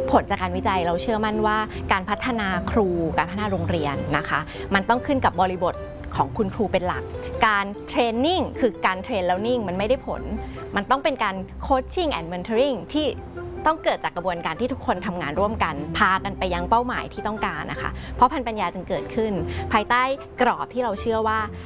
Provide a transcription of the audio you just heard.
ผลจากการวิจัยเราเชื่อมั่นว่าการพัฒนาครูการพัฒนาโรงเรียนนะคะมันต้องขึ้นกับบริบทของคุณครูเป็นหลักการเทรนนิ่งคือการเทรนแล้วนิ่งมันไม่ได้ผลมันต้องเป็นการโคชชิ่งแอนด์เมนทอริงที่ต้องเกิดจากกระบวนการที่ทุกคนทำงานร่วมกันพากันไปยังเป้าหมายที่ต้องการนะคะเพราะพันธุ์ปัญญาจึงเกิดขึ้นภายใต้กรอบที่เราเชื่อว่า